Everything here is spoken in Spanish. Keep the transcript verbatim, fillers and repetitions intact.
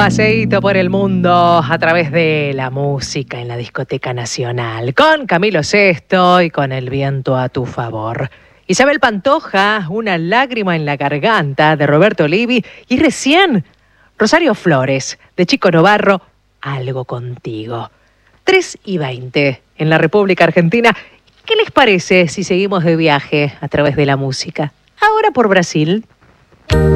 paseíto por el mundo a través de la música en la Discoteca Nacional, con Camilo Sesto y con El viento a tu favor. Isabel Pantoja, Una lágrima en la garganta, de Roberto Livi, y recién Rosario Flores, de Chico Novarro, Algo contigo. tres y veinte en la República Argentina. ¿Qué les parece si seguimos de viaje a través de la música? Ahora por Brasil.